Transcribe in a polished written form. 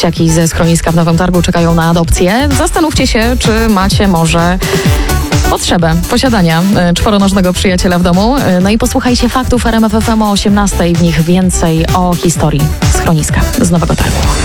Dzieciaki ze schroniska w Nowym Targu czekają na adopcję. Zastanówcie się, czy macie może potrzebę posiadania czworonożnego przyjaciela w domu. No i posłuchajcie faktów RMF FM o 18:00. W nich więcej o historii schroniska z Nowego Targu.